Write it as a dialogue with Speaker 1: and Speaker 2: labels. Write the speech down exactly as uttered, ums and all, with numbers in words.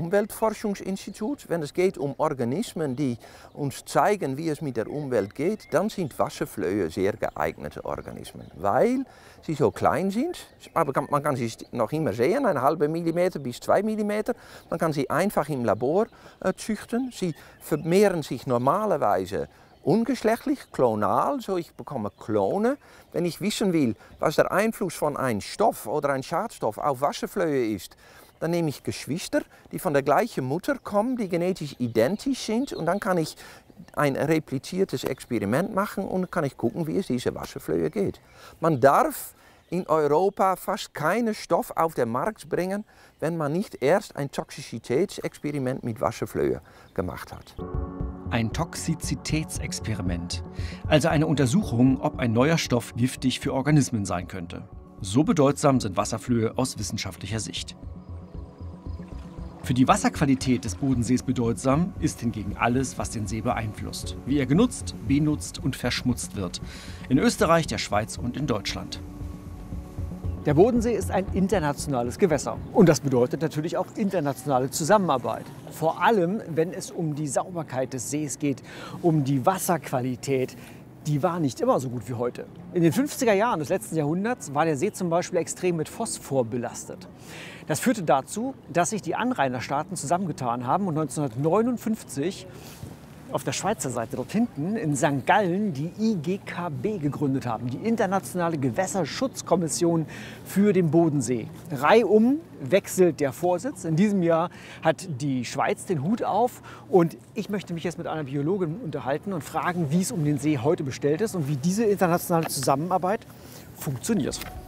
Speaker 1: Umweltforschungsinstitut. Wenn es geht um Organismen, die uns zeigen, wie es mit der Umwelt geht, dann sind Wasserflöhe sehr geeignete Organismen, weil sie so klein sind. Aber man kann sie noch immer sehen, eine halbe Millimeter bis zwei Millimeter. Man kann sie einfach im Labor äh, züchten. Sie vermehren sich normalerweise ungeschlechtlich, klonal, so ich bekomme Klone. Wenn ich wissen will, was der Einfluss von einem Stoff oder einem Schadstoff auf Wasserflöhe ist, dann nehme ich Geschwister, die von der gleichen Mutter kommen, die genetisch identisch sind, und dann kann ich ein repliziertes Experiment machen und kann ich gucken, wie es dieser Wasserflöhe geht. Man darf in Europa fast keinen Stoff auf den Markt bringen, wenn man nicht erst ein Toxizitätsexperiment mit Wasserflöhe gemacht hat.
Speaker 2: Ein Toxizitätsexperiment, also eine Untersuchung, ob ein neuer Stoff giftig für Organismen sein könnte. So bedeutsam sind Wasserflöhe aus wissenschaftlicher Sicht. Für die Wasserqualität des Bodensees bedeutsam ist hingegen alles, was den See beeinflusst, wie er genutzt, benutzt und verschmutzt wird. In Österreich, der Schweiz und in Deutschland.
Speaker 3: Der Bodensee ist ein internationales Gewässer und das bedeutet natürlich auch internationale Zusammenarbeit. Vor allem, wenn es um die Sauberkeit des Sees geht, um die Wasserqualität. Die war nicht immer so gut wie heute. In den fünfziger Jahren des letzten Jahrhunderts war der See zum Beispiel extrem mit Phosphor belastet. Das führte dazu, dass sich die Anrainerstaaten zusammengetan haben und neunzehnhundertneunundfünfzig auf der Schweizer Seite dort hinten in Sankt Gallen die I G K B gegründet haben, die Internationale Gewässerschutzkommission für den Bodensee. Reihum wechselt der Vorsitz. In diesem Jahr hat die Schweiz den Hut auf und ich möchte mich jetzt mit einer Biologin unterhalten und fragen, wie es um den See heute bestellt ist und wie diese internationale Zusammenarbeit funktioniert.